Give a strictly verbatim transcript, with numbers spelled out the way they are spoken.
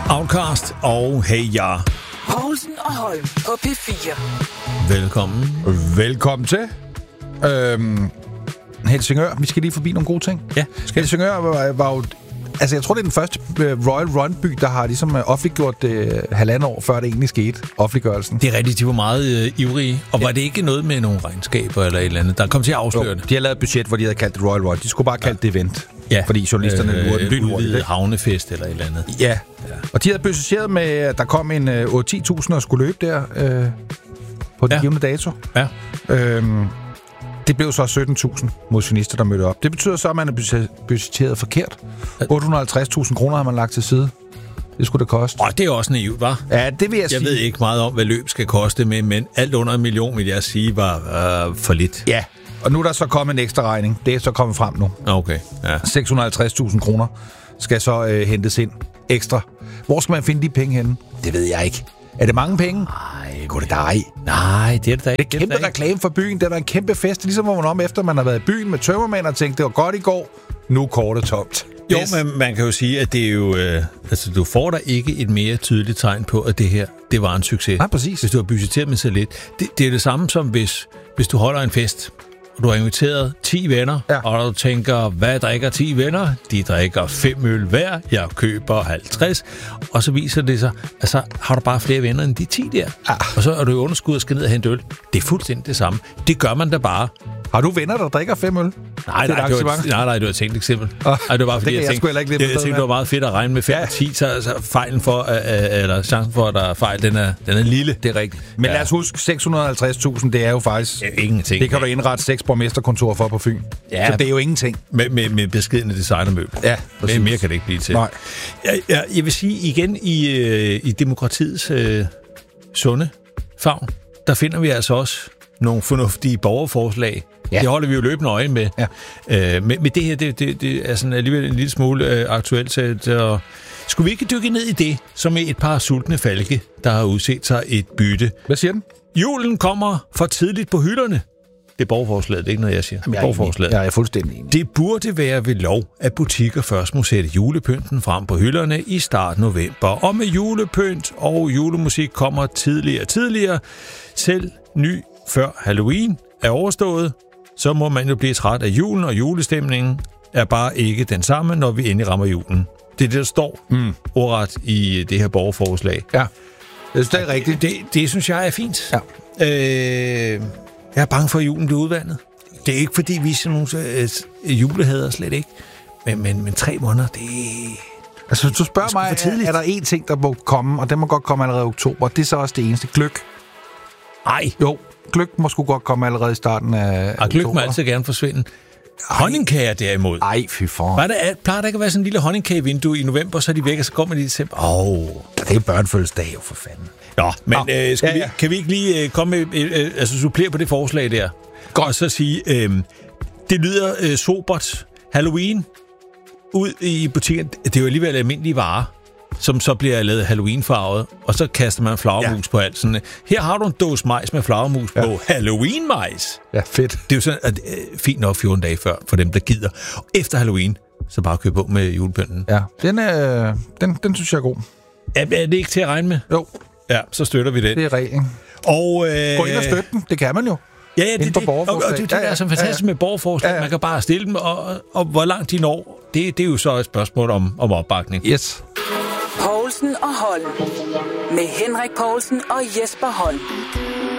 Outcast og Hey Ja. Poulsen og Holm på P fire. Velkommen. Velkommen til. Øhm, Helsingør. Vi skal lige forbi nogle gode ting. Ja. Helsingør var, var jo... Altså, jeg tror, det er den første Royal Run-by, der har ligesom offentliggjort det øh, halvandet år, før det egentlig skete, offentliggørelsen. Det er rigtigt, de var meget øh, ivrige. Og var det ikke noget med nogle regnskaber eller et eller andet, der kom til at afsløre det? De har lavet et budget, hvor de havde kaldt det Royal Run. De skulle bare kalde det event. Ja. Fordi journalisterne øh, lurede den udvidet havnefest eller et eller andet. Ja. ja. Og de havde budgetteret med, at der kom en øh, otte til ti tusind og skulle løbe der øh, på den ja. givne dato. Ja. Øhm, det blev så sytten tusind motionister, der mødte op. Det betyder så, at man er budgetteret forkert. otte hundrede og halvtreds tusind kroner har man lagt til side. Det skulle det koste. Og det er også naivt, hva'? Ja, det vil jeg, jeg sige. Jeg ved ikke meget om, hvad løb skal koste, men, men alt under en million, vil jeg sige, var øh, for lidt. Ja, og nu er der så kommet en ekstra regning. Det er så kommet frem nu. Okay, ja. seks hundrede og halvtreds tusind kroner skal så øh, hentes ind ekstra. Hvor skal man finde de penge henne? Det ved jeg ikke. Er det mange penge? Nej, går det dig? Nej, det er det da ikke. Det er kæmpe reklame for byen. Det er der en kæmpe fest. Ligesom hvor man om efter man har været i byen med tømmermænd og tænkt, det var godt i går. Nu er kortet tomt. Jo, men man kan jo sige, at det er jo... Øh, altså, du får der ikke et mere tydeligt tegn på, at det her, det var en succes. Nej, præcis. Hvis du har budgetteret med så lidt. Det, det er det samme som, hvis, hvis du holder en fest, og du har inviteret ti venner, ja. og du tænker, hvad drikker ti venner? De drikker fem øl hver, jeg køber halvtreds, og så viser det sig, at så har du bare flere venner end de ti der. Ja. Og så er du i underskud og skal ned og hente øl. Det er fuldstændig det samme. Det gør man da bare. Har du venner, der drikker fem øl? Nej, nej, det var, nej, nej, det var et tænkt eksempel. Oh, nej, det var bare fordi, jeg, jeg tænkte, jeg, jeg, jeg tænkte, det var meget fedt at regne med fem og ti, så, så fejlen for, øh, eller chancen for, at der er fejl, den er, den er lille. Det er rigtigt. Men ja. lad os huske, seks hundrede og halvtreds tusind, det er jo faktisk... Ja, ingenting. Det kan du indrette seks borgmesterkontorer for på Fyn. Ja. Så det er jo ingenting. Med, med, med beskedne designermøbler. Ja, men mere kan det ikke blive til. Nej. Jeg, jeg, jeg vil sige igen, i, øh, i demokratiets øh, sunde favn, der finder vi altså også nogle fornuftige borgerforslag. Ja. Det holder vi jo løbende øje med. Ja. Øh, med, med det her, det, det, det er sådan alligevel en lille smule øh, aktuelt. Så skulle vi ikke dykke ned i det, som er et par sultne falke, der har udset sig et bytte? Hvad siger den? Julen kommer for tidligt på hylderne. Det er borgerforslaget, det er ikke noget, jeg siger. Jamen, jeg, er borgerforslaget. Jeg er fuldstændig enig. Det burde være ved lov, at butikker først må sætte julepynten frem på hylderne i start november. Og med julepynt og julemusik kommer tidligere og tidligere. Selv ny før Halloween er overstået, så må man jo blive træt af julen, og julestemningen er bare ikke den samme, når vi endelig rammer julen. Det er det, der står mm. ordret i det her borgerforslag. Ja, det er rigtigt. Det, det synes jeg er fint. Ja. Øh, jeg er bange for, at julen bliver udvandet. Det er ikke, fordi vi er sådan nogle øh, julehader slet ikke. Men, men, men tre måneder, det er... Altså, hvis du spørger mig, er, er der én ting, der må komme, og den må godt komme allerede i oktober. Det er så også det eneste. Gløgg. Ej. Jo, gløgg må sgu godt komme allerede i starten af og gløgg må altid gerne forsvinde. Honningkager derimod. Ej, fy for. Var det, plejer der ikke at være sådan en lille honningkagevindue i november, så er de væk, og så går man i december? Åh. Oh. Det er jo børnefødselsdag, jo for fanden. Nå, men øh, skal ja, ja. Vi, kan vi ikke lige øh, komme med, øh, altså supplere på det forslag der? Godt. Og så sige, øh, det lyder øh, sobert. Halloween ud i butikken, det er jo alligevel almindelige varer, som så bliver lavet Halloween-farvet, og så kaster man flagermus ja. på alt. Sådan, her har du en dåse majs med flagermus ja. på. Halloween-majs! Ja, fedt. Det er jo sådan, at, øh, fint nok fjorten dage før, for dem, der gider. Efter Halloween, så bare køb på med julepynten. Ja, den, øh, den, den synes jeg er god. Er, er det ikke til at regne med? Jo. Ja, så støtter vi den. Det er reglen. Og, øh, gå ind og støtte den, det kan man jo. Ja, ja, det, det, og, og det, det ja, ja, er så fantastisk ja, ja. med borgerforslag. Ja, ja. Man kan bare stille dem, og, og hvor langt de når, det, det er jo så et spørgsmål om, om opbakning. Yes. Poulsen og Holm. Med Henrik Poulsen og Jesper Holm.